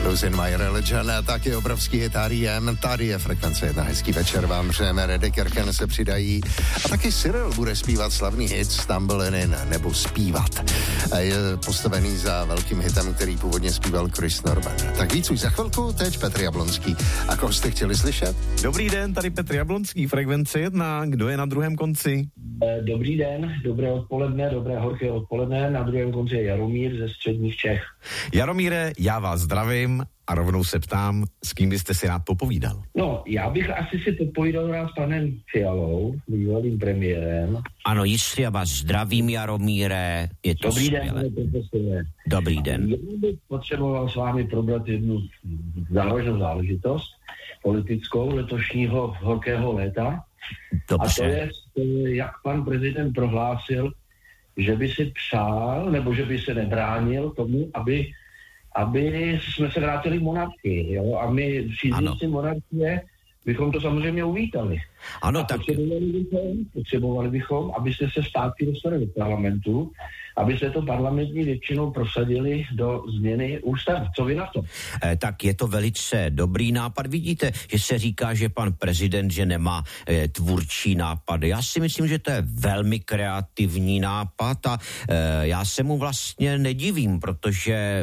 Rosenmayer, Legend a taky obrovský hit R.E.M. Tady je Frekvence 1. Hezký večer vám přejeme, Rede Kirken se přidají a taky Cyril bude zpívat slavný hit Stumbling In, nebo zpívat. A je postavený za velkým hitem, který původně zpíval Chris Norman. Tak víc už za chvilku, teď Petr Jablonský. A koho jste chtěli slyšet? Dobrý den, tady Petr Jablonský, Frekvence 1. Kdo je na druhém konci? Dobrý den, dobré odpoledne, dobré horké odpoledne. Na druhém konci je Jaromír ze středních Čech. Jaromíre, já vás zdravím a rovnou se ptám, s kým byste si rád popovídal? No, já bych asi si popovídal rád s panem Fialou, bývalým premiérem. Ano, jistě, já vás zdravím, Jaromíre. Je to Dobrý skvělé. den, pane profesore. Dobrý den. Já bych potřeboval s vámi probrat jednu závažnou záležitost politickou letošního horkého léta. Dobře. A to je, jak pan prezident prohlásil, že by si přál, nebo že by se nebránil tomu, aby jsme se vrátili k monarchii, jo? A my příznivci monarchie bychom to samozřejmě uvítali. Ano, a tak... potřebovali bychom, abyste se státky dostali do parlamentu, aby se to parlamentní většinou prosadili do změny ústavy. Co vy na to? Tak je to velice dobrý nápad. Vidíte, že se říká, že pan prezident, že nemá tvůrčí nápady. Já si myslím, že to je velmi kreativní nápad a já se mu vlastně nedivím, protože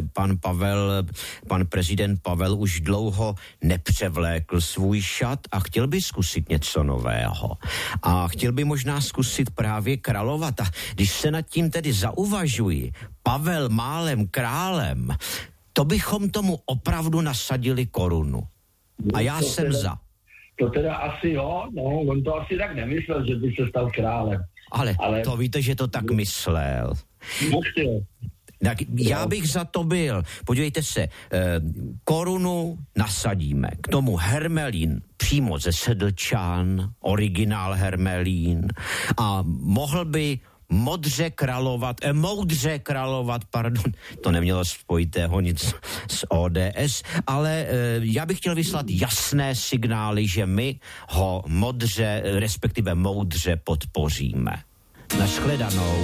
pan prezident Pavel už dlouho nepřevlékl svůj šat a chtěl by zkusit něco nového. A chtěl by možná zkusit právě královat. A když se nad tím tedy zauvažuji, Pavel málem králem, to bychom tomu opravdu nasadili korunu. A já jsem za. To teda asi jo, no, on to asi tak nemyslel, že by se stal králem. Ale to víte, že to tak myslel. Tak já bych za to byl. Podívejte se, korunu nasadíme, k tomu hermelín přímo ze Sedlčan, originál hermelín a mohl by moudře královat, to nemělo spojitého nic s ODS, ale já bych chtěl vyslat jasné signály, že my ho moudře podpoříme. Nashledanou.